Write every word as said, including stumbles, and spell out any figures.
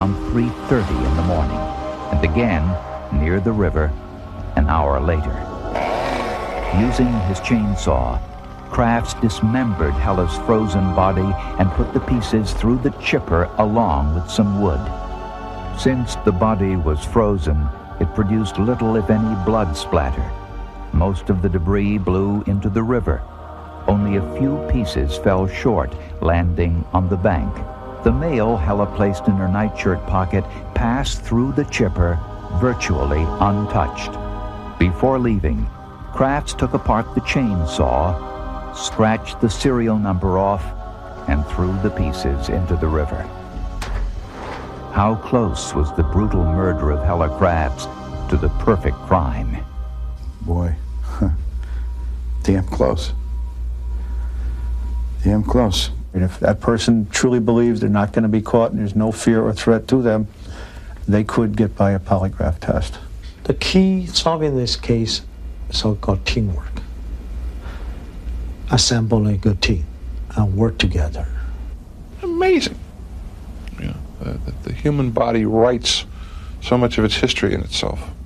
around three thirty in the morning, and again near the river an hour later. Using his chainsaw, Crafts dismembered Hella's frozen body and put the pieces through the chipper along with some wood. Since the body was frozen, it produced little, if any, blood splatter. Most of the debris blew into the river. Only a few pieces fell short, landing on the bank. The mail Hella placed in her nightshirt pocket passed through the chipper virtually untouched. Before leaving, Crafts took apart the chainsaw, scratched the serial number off, and threw the pieces into the river. How close was the brutal murder of Hella Crafts to the perfect crime? Boy, damn close. Damn close. And if that person truly believes they're not going to be caught and there's no fear or threat to them, they could get by a polygraph test. The key solving this case is so-called teamwork. Assemble a good team and work together. Amazing. You know, uh, the, the human body writes so much of its history in itself.